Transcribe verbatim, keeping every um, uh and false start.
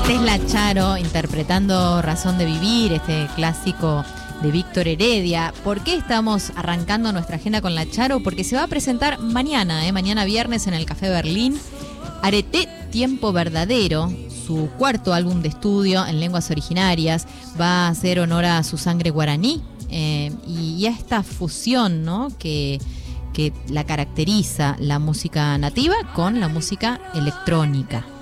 Esta es La Charo interpretando Razón de Vivir, este clásico de Víctor Heredia. ¿Por qué estamos arrancando nuestra agenda con La Charo? Porque se va a presentar mañana, ¿eh? mañana viernes en el Café Berlín, Areté Tiempo Verdadero, su cuarto álbum de estudio en lenguas originarias. Va a hacer honor a su sangre guaraní eh, y a esta fusión, ¿no? que, que la caracteriza, la música nativa con la música electrónica.